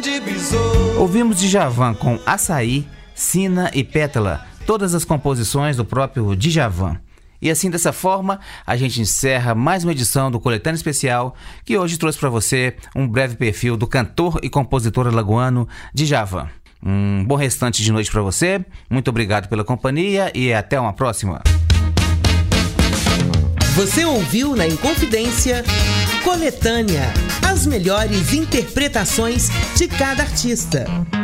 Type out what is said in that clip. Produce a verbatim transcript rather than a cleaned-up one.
de besouro. Ouvimos Djavan com Açaí, Sina e Pétala, todas as composições do próprio Djavan. E assim, dessa forma, a gente encerra mais uma edição do Coletânea Especial, que hoje trouxe para você um breve perfil do cantor e compositor alagoano Djavan. Um bom restante de noite para você, muito obrigado pela companhia e até uma próxima. Você ouviu na Inconfidência Coletânea, as melhores interpretações de cada artista.